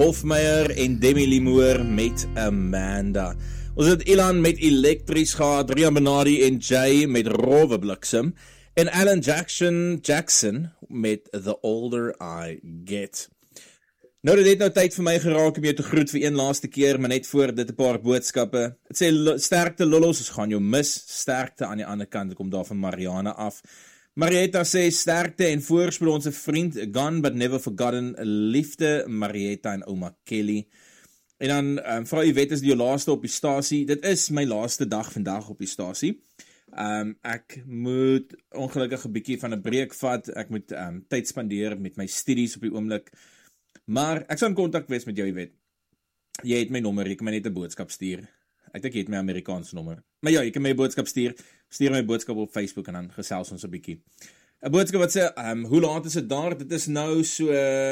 Hofmeyer en Demi Limoor met Amanda. Ons het Ilan met Elektries gehad, Rian Benardi en Jay met Rowe Bliksem en Alan Jackson met The Older I Get. Nou, dit het nou tyd vir my geraak om jou te groet vir een laaste keer, maar net voor dit 'n paar boodskappe. Het sê, sterkte Lollos, ons gaan jou mis, sterkte aan die ander kant, ek kom daar van Mariana af. Marietta sê, sterkte en voorspoed ons vriend, Gone But Never Forgotten, liefde Marietta en ouma Kelly. En dan, vrou Yvette is die laaste op die stasie, dit is my laaste dag vandag op die stasie. Ek moet ongelukkig 'n bietjie van 'n breek vat, ek moet tyd spandeer met my studies op die oomblik, maar ek sal in kontak wees met jou, Yvette. Jy het my nommer, jy kan my net 'n boodskap stuur. Ek dink jy het my Amerikaanse nommer. Maar ja, jy kan my 'n boodskap stuur my boodskap op Facebook en dan gesels ons 'n bietjie. 'n Boodskap wat sê, hoe laat is dit daar? Dit is nou so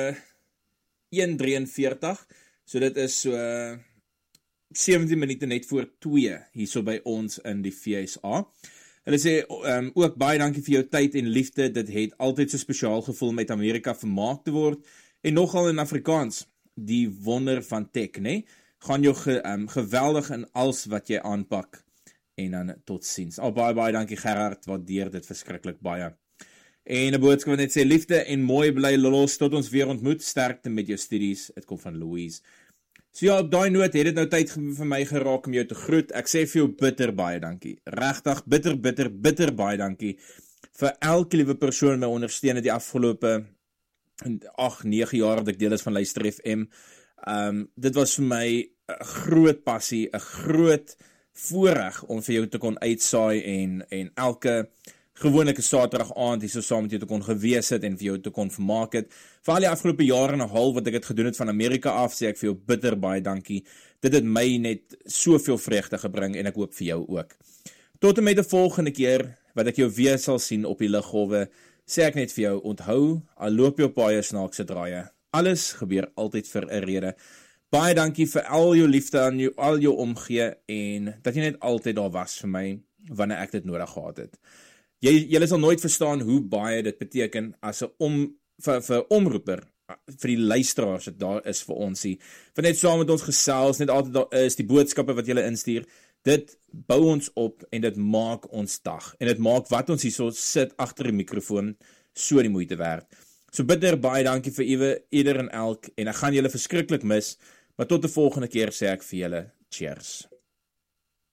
1:43, so dit is so 17 minute net voor 2 hierso by ons in die VSA. Hulle sê, ook baie dankie vir jou tyd en liefde, dit het altyd so spesiaal gevoel met Amerika vermaak te word, en nogal in Afrikaans, die wonder van tech, nee? Gaan jou geweldig in alles wat jy aanpak, en dan tot ziens. Baie dankie Gerard, waardeer dit verskriklik baie. En 'n boodskap wat net sê, liefde en mooi bly Lollos, tot ons weer ontmoet, sterkte met jou studies, het kom van Louise. So ja, op daai noot het dit nou tyd vir my geraak om jou te groet, ek sê vir jou bitter baie dankie, regtig bitter baie dankie, vir elke liewe persoon my ondersteun het die afgelope 8-9 jaar wat ek deel is van Luister FM. Dit was vir my 'n groot passie, 'n groot voorreg om vir jou te kon uitsaai en elke gewone Saterdag aand hier so saam met jou te kon gewees het en vir jou te kon vermaak het. Vir al die afgelope jare en 'n half wat ek het gedoen het van Amerika af, sê ek vir jou bitter baie dankie. Dit het my net soveel vreugde gebring en ek hoop vir jou ook. Tot en met die volgende keer wat ek jou weer sal sien op die liggolwe, sê ek net vir jou, onthou, al loop jou paai snaakse draaie. Alles gebeur altyd vir 'n rede. Baie dankie vir al jou liefde aan jou, al jou omgee en dat jy net altyd daar was vir my wanneer ek dit nodig gehad het. Julle sal nooit verstaan hoe baie dit beteken as 'n vir omroeper, vir die luisteraars wat daar is vir ons hier. Vir net saam met ons gesels, net altyd daar is, die boodskappe wat julle instuur. Dit bou ons op en dit maak ons dag. En dit maak wat ons hier so sit agter die mikrofoon so die moeite werd. So bitter baie dankie vir ieder en elk en ek gaan julle verskriklik mis, maar tot die volgende keer sê ek vir julle cheers.